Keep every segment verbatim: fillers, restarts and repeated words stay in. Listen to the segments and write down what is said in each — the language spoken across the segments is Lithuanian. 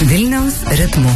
Vilniaus ritmu.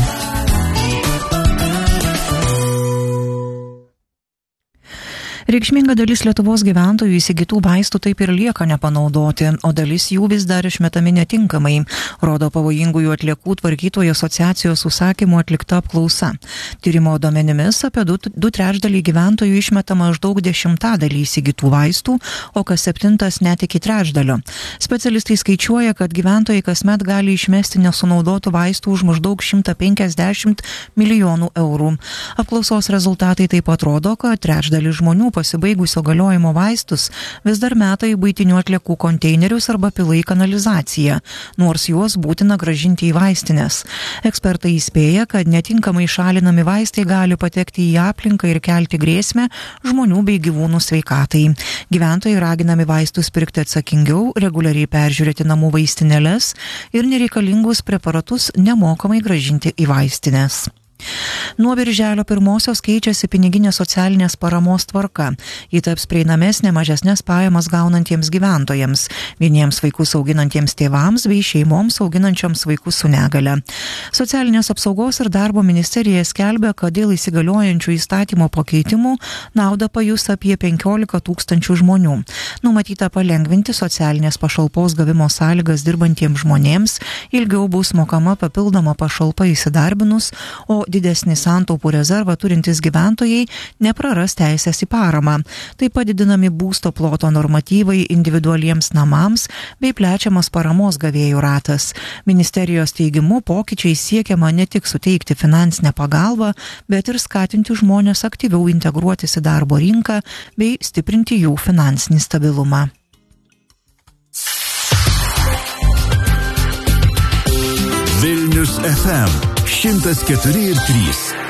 Reikšminga dalis Lietuvos gyventojų įsigytų vaistų taip ir lieka nepanaudoti, o dalis jų vis dar išmetami netinkamai, rodo pavojingųjų atliekų tvarkytojų asociacijos užsakymų atlikta apklausa. Tyrimo duomenimis apie du, du trečdaliai gyventojų išmeta maždaug dešimtadalį įsigytų vaistų, o kas septintas net iki trečdalio. Specialistai skaičiuoja, kad gyventojai kasmet gali išmesti nesunaudotų vaistų už maždaug šimtą penkiasdešimt milijonų eurų. Apklausos rezultatai taip pat rodo, kad trečdalis žmonių pasibaigusio galiojimo vaistus vis dar meta į buitinių atliekų konteinerius arba pila į kanalizaciją, nors juos būtina grąžinti į vaistines. Ekspertai įspėja, kad netinkamai šalinami vaistai gali patekti į aplinką ir kelti grėsmę žmonių bei gyvūnų sveikatai. Gyventojai raginami vaistus pirkti atsakingiau, reguliariai peržiūrėti namų vaistinėles ir nereikalingus preparatus nemokamai grąžinti į vaistines. Nuo birželio pirmosios keičiasi piniginė socialinės paramos tvarka. Ji taps prieinamesnė mažesnės pajamas gaunantiems gyventojams, vieniems vaikus auginantiems tėvams bei šeimoms auginančioms vaikus su negale. Socialinės apsaugos ir darbo ministerija skelbia, kad dėl įsigaliojančių įstatymo pakeitimų naudą pajus apie penkiolika tūkstančių žmonių. Numatyta palengvinti socialinės pašalpos gavimo sąlygas dirbantiems žmonėms, ilgiau bus mokama papildoma pašalpa įsidarbinus, o didesnį santaupų rezervą turintys gyventojai nepraras teisės į paramą. Taip pat didinami būsto ploto normatyvai individualiems namams bei plečiamas paramos gavėjų ratas. Ministerijos teigimu pokyčiai siekiama ne tik suteikti finansinę pagalbą, bet ir skatinti žmones aktyviau integruotis į darbo rinką bei stiprinti jų finansinį stabilumą. Vilnius F M šimtas keturi ir trys.